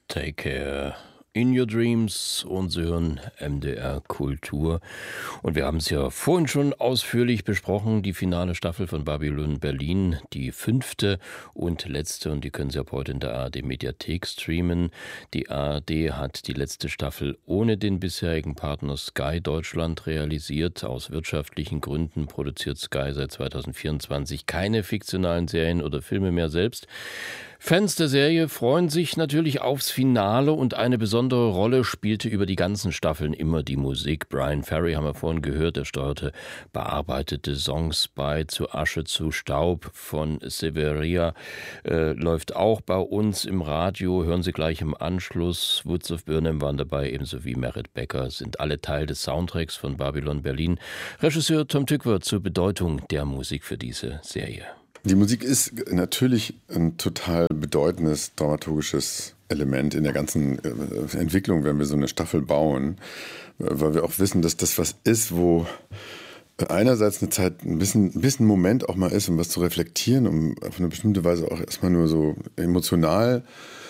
Take Care in Your Dreams und Sie hören MDR Kultur. Und wir haben es ja vorhin schon ausführlich besprochen, die finale Staffel von Babylon Berlin, die 5. und letzte, und die können Sie ab heute in der ARD-Mediathek streamen. Die ARD hat die letzte Staffel ohne den bisherigen Partner Sky Deutschland realisiert. Aus wirtschaftlichen Gründen produziert Sky seit 2024 keine fiktionalen Serien oder Filme mehr selbst. Fans der Serie freuen sich natürlich aufs Finale, und eine besondere Rolle spielte über die ganzen Staffeln immer die Musik. Bryan Ferry haben wir vorhin gehört, er steuerte bearbeitete Songs bei. Zu Asche zu Staub von Severia läuft auch bei uns im Radio, hören Sie gleich im Anschluss. Woods of Burnham waren dabei, ebenso wie Merit Becker, sind alle Teil des Soundtracks von Babylon Berlin. Regisseur Tom Tykwer zur Bedeutung der Musik für diese Serie. Die Musik ist natürlich ein total bedeutendes dramaturgisches Element in der ganzen Entwicklung, wenn wir so eine Staffel bauen, weil wir auch wissen, dass das was ist, wo einerseits eine Zeit, ein bisschen Moment auch mal ist, um was zu reflektieren, um auf eine bestimmte Weise auch erstmal nur so emotional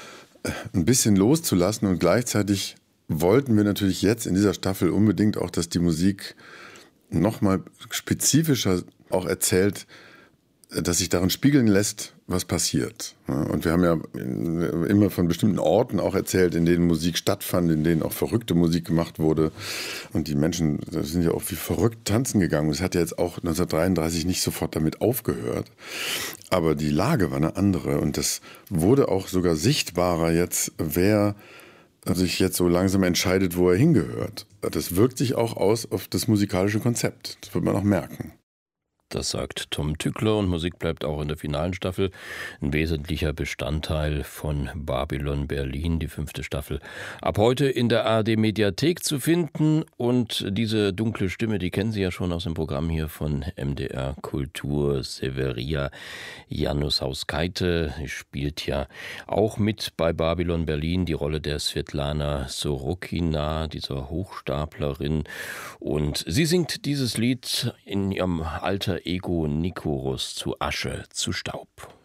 ein bisschen loszulassen, und gleichzeitig wollten wir natürlich jetzt in dieser Staffel unbedingt auch, dass die Musik nochmal spezifischer auch erzählt, dass sich darin spiegeln lässt, was passiert. Und wir haben ja immer von bestimmten Orten auch erzählt, in denen Musik stattfand, in denen auch verrückte Musik gemacht wurde. Und die Menschen sind ja auch wie verrückt tanzen gegangen. Es hat ja jetzt auch 1933 nicht sofort damit aufgehört. Aber die Lage war eine andere. Und das wurde auch sogar sichtbarer jetzt, wer sich jetzt so langsam entscheidet, wo er hingehört. Das wirkt sich auch aus auf das musikalische Konzept. Das wird man auch merken. Das sagt Tom Tykwer, und Musik bleibt auch in der finalen Staffel ein wesentlicher Bestandteil von Babylon Berlin, die 5. Staffel. Ab heute in der ARD-Mediathek zu finden, und diese dunkle Stimme, die kennen Sie ja schon aus dem Programm hier von MDR Kultur. Severia Januszauskaite spielt ja auch mit bei Babylon Berlin die Rolle der Svetlana Sorokina, dieser Hochstaplerin, und sie singt dieses Lied in ihrem Alter Ego Nikorus zu Asche zu Staub.